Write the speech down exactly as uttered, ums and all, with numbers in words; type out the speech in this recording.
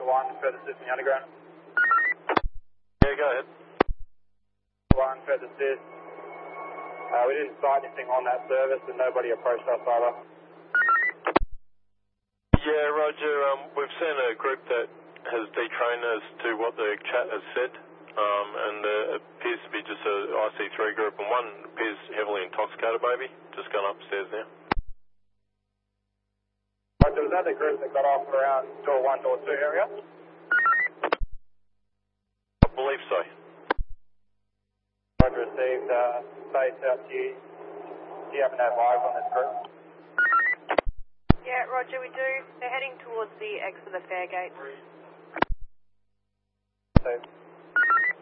one, further assist in the underground. Yeah, go ahead. One, further assist. Uh, we didn't sight anything on that service and nobody approached us either. Yeah, Roger. Um, we've seen a group that has detrained as to what the chat has said, um, and uh, it appears to be just a I C three group, and one appears heavily intoxicated, maybe. Just gone upstairs now. Right, so was that the group that got off around door one, door two area? I believe so. I've received uh, space out to you. Do you happen to have eyes on this group? Yeah, Roger, we do. They're heading towards the exit of the fare gate. So